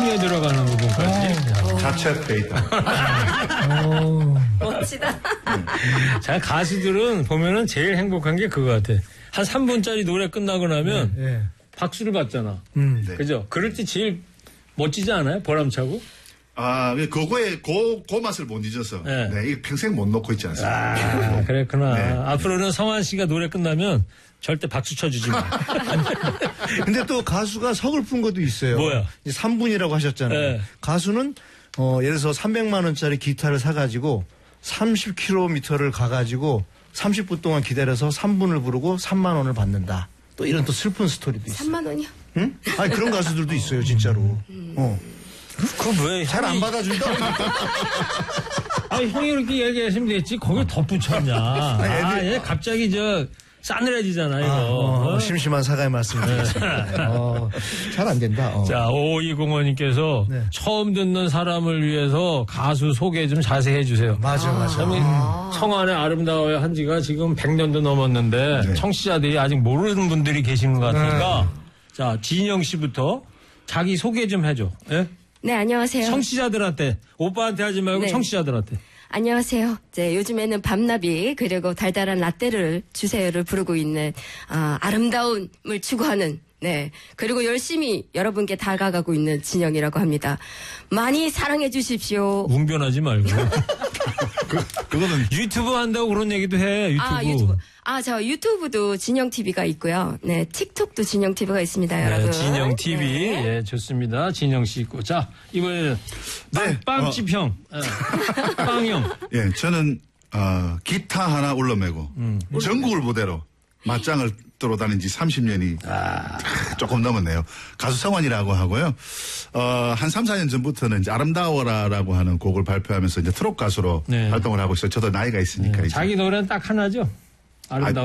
스며 들어가는 부분까지. 자체 데이터. 멋지다. 자, 가수들은 보면은 제일 행복한 게 그거 같아. 한 3분짜리 노래 끝나고 나면 박수를 받잖아. 네. 그죠? 그럴 때 제일 멋지지 않아요? 보람차고? 아, 그거에, 그 맛을 못 잊어서. 네. 네. 이거 평생 못 놓고 있지 않습니까? 아, 그랬구나. 네. 앞으로는 성환 씨가 노래 끝나면 절대 박수 쳐주지 마. 근데 또 가수가 서글픈 것도 있어요. 뭐야? 이제 3분이라고 하셨잖아요. 네. 가수는 예를 들어서 300만 원짜리 기타를 사가지고 30km를 가가지고 30분 동안 기다려서 3분을 부르고 3만 원을 받는다. 또 이런 또 슬픈 스토리도 있어요. 3만 원이요? 응? 아니 그런 가수들도 있어요, 진짜로. 그거 왜? 잘 안 받아준다. 아니, 형이 이렇게 얘기하시면 됐지. 거기 덧붙였냐. 얘 갑자기 싸늘해지잖아, 이거. 심심한 사과의 말씀드리겠습니다. 잘 안 된다. 자, 5205님께서 네. 처음 듣는 사람을 위해서 가수 소개 좀 자세히 해주세요. 맞아. 성환의 아름다워야 한 지가 지금 100년도 넘었는데 네. 청취자들이 아직 모르는 분들이 계신 것 같으니까 자, 진영 씨부터 자기 소개 좀 해줘. 예? 네, 안녕하세요. 청취자들한테, 오빠한테 하지 말고 네. 청취자들한테. 안녕하세요. 요즘에는 밤나비 그리고 달달한 라떼를 주세요를 부르고 있는 아름다움을 추구하는 그리고 열심히 여러분께 다가가고 있는 진영이라고 합니다. 많이 사랑해 주십시오. 웅변하지 말고. 그거는 유튜브 한다고 그런 얘기도 해, 유튜브. 유튜브. 저 유튜브도 진영 TV가 있고요. 네, 틱톡도 진영 TV가 있습니다, 네, 여러분. 진영 TV. 네. 예, 좋습니다. 진영 씨 있고. 자, 이번에는 네. 빵집 형. 예. 빵 형. 예, 저는 기타 하나 울러매고 전국을 무대로 맞짱을 뜨러 다닌 지 30년이 조금 넘었네요. 가수 성환이라고 하고요. 한 3, 4년 전부터는 이제 아름다워라라고 하는 곡을 발표하면서 이제 트롯 가수로 네. 활동을 하고 있어요. 저도 나이가 있으니까. 이제. 자기 노래는 딱 하나죠. 아름다워.